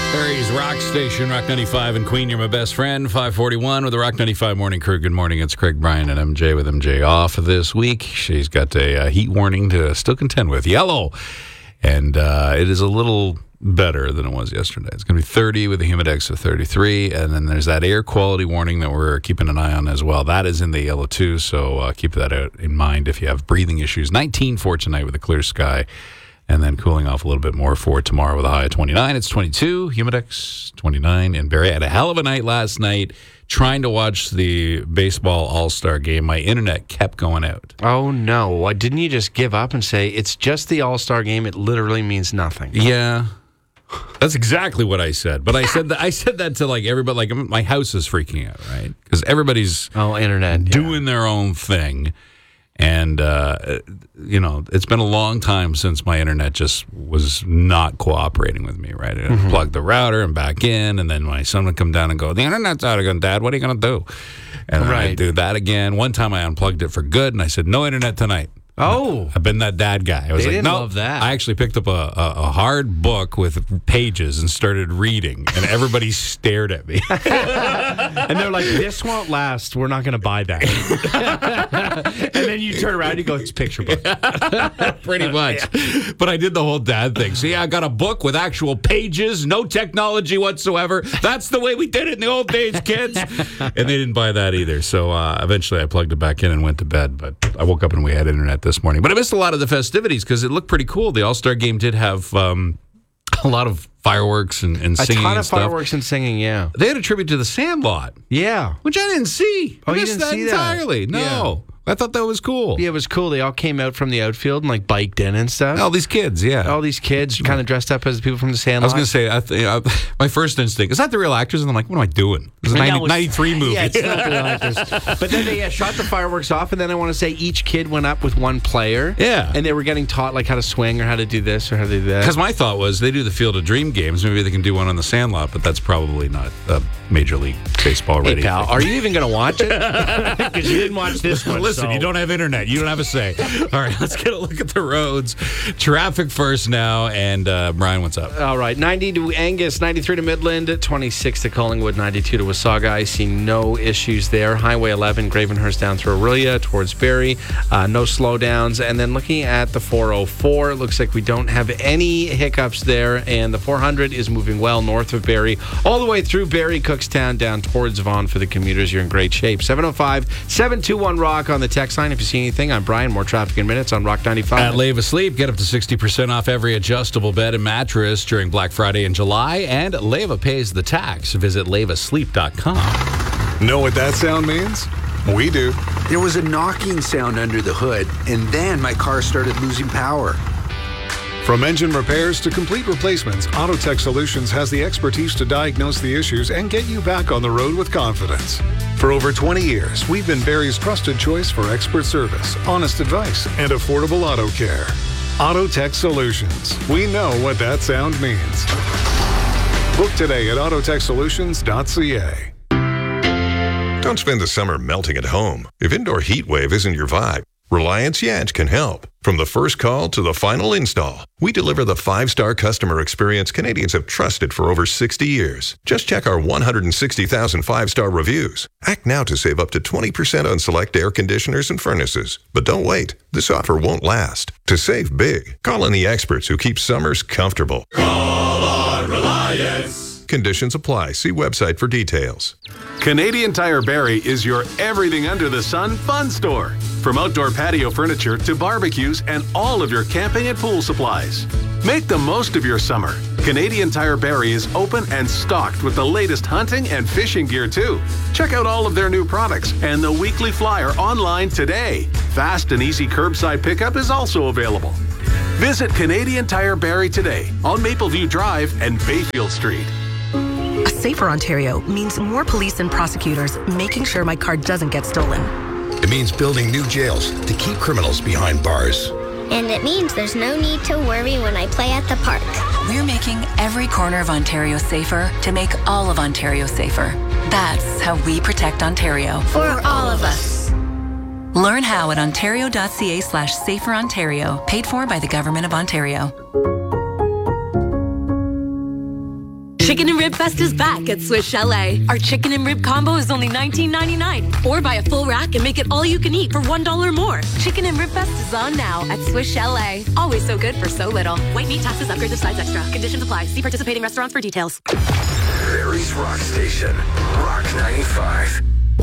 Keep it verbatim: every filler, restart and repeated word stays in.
Barry's Rock Station, Rock ninety-five and Queen, you're my best friend. five forty-one with the Rock ninety-five Morning Crew. Good morning, it's Craig, Brian, and M J with M J off this week. She's got a, a heat warning to still contend with. Yellow. And uh, it is a little better than it was yesterday. It's going to be thirty with a humidex of thirty-three. And then there's that air quality warning that we're keeping an eye on as well. That is in the yellow too, so uh, keep that out in mind if you have breathing issues. nineteen for tonight with a clear sky. And then cooling off a little bit more for tomorrow with a high of twenty-nine. It's twenty-two, humidex twenty-nine. And Barry had a hell of a night last night trying to watch the baseball all-star game. My internet kept going out. Oh, no. Why didn't you just give up and say, it's just the all-star game, it literally means nothing? Yeah. That's exactly what I said. But I said that I said that to like everybody. Like my house is freaking out, right? Because everybody's oh, internet doing yeah. their own thing. And, uh, you know, it's been a long time since my internet just was not cooperating with me, right? I mm-hmm. plugged the router and back in, and then my son would come down and go, the internet's out again, Dad. What are you going to do? And right. I'd do that again. One time I unplugged it for good, and I said, no internet tonight. Oh. I've been that dad guy. I was they like, didn't no. love that. I actually picked up a, a, a hard book with pages and started reading, and everybody stared at me. And they're like, this won't last. We're not going to buy that. And then you turn around and you go, it's a picture book. Pretty much. Yeah. But I did the whole dad thing. See, I got a book with actual pages, no technology whatsoever. That's the way we did it in the old days, kids. And they didn't buy that either. So uh, eventually I plugged it back in and went to bed. But I woke up and we had internet this morning. But I missed a lot of the festivities because it looked pretty cool. The All-Star Game did have um, a lot of fireworks and, and singing a ton and of stuff. Fireworks and singing, yeah. They had a tribute to the Sandlot. Yeah. Which I didn't see. Oh, I you missed didn't that see entirely. that? No. Yeah. I thought that was cool. Yeah, it was cool. They all came out from the outfield and like biked in and stuff. All these kids, yeah. All these kids kind of dressed up as people from the Sandlot. I was going to say, I th- uh, my first instinct, is that the real actors? And I'm like, what am I doing? It's a ninety, ninety-three movie. Yeah, it's not the real actors. But then they yeah, shot the fireworks off, and then I want to say each kid went up with one player. Yeah. And they were getting taught like how to swing or how to do this or how to do that. Because my thought was they do the Field of Dream games. Maybe they can do one on the Sandlot, but that's probably not a Major League Baseball ready. Hey, pal, are you even going to watch it? Because you didn't watch this one. Listen, so. You don't have internet. You don't have a say. All right, let's get a look at the roads. Traffic first now. And uh, Brian, what's up? All right, ninety to Angus, ninety-three to Midland, twenty-six to Collingwood, ninety-two to Wasaga. I see no issues there. Highway eleven, Gravenhurst down through Aurelia towards Barrie. Uh, no slowdowns. And then looking at the four oh four, it looks like we don't have any hiccups there. And the four hundred is moving well north of Barrie, all the way through Barrie, Cookstown, down towards Vaughan for the commuters. You're in great shape. seven oh five, seven two one, ROCK on the text line. If you see anything, I'm Brian. More traffic in minutes on Rock ninety-five. At Leva Sleep, get up to sixty percent off every adjustable bed and mattress during Black Friday in July. And Leva pays the tax. Visit leva sleep dot com. Know what that sound means? We do. There was a knocking sound under the hood, and then my car started losing power. From engine repairs to complete replacements, Autotech Solutions has the expertise to diagnose the issues and get you back on the road with confidence. For over twenty years, we've been Barrie's trusted choice for expert service, honest advice, and affordable auto care. Autotech Solutions. We know what that sound means. Book today at autotech solutions dot c a. Don't spend the summer melting at home. If indoor heat wave isn't your vibe, Reliance Yant can help. From the first call to the final install, we deliver the five-star customer experience Canadians have trusted for over sixty years. Just check our one hundred sixty thousand five-star reviews. Act now to save up to twenty percent on select air conditioners and furnaces. But don't wait. This offer won't last. To save big, call in the experts who keep summers comfortable. Call on Reliance. Conditions apply. See website for details. Canadian Tire Barrie is your everything under the sun fun store. From outdoor patio furniture to barbecues and all of your camping and pool supplies. Make the most of your summer. Canadian Tire Barrie is open and stocked with the latest hunting and fishing gear too. Check out all of their new products and the weekly flyer online today. Fast and easy curbside pickup is also available. Visit Canadian Tire Barrie today on Mapleview Drive and Bayfield Street. A safer Ontario means more police and prosecutors making sure my car doesn't get stolen. It means building new jails to keep criminals behind bars. And it means there's no need to worry when I play at the park. We're making every corner of Ontario safer to make all of Ontario safer. That's how we protect Ontario. For all of us. Learn how at ontario.ca slash safer Ontario. Paid for by the Government of Ontario. Chicken and Rib Fest is back at Swiss Chalet. Our chicken and rib combo is only nineteen ninety-nine. Or buy a full rack and make it all you can eat for one dollar more. Chicken and Rib Fest is on now at Swiss Chalet. Always so good for so little. White meat, taxes, upgrades of size extra. Conditions apply. See participating restaurants for details. Barry's Rock Station. Rock ninety-five.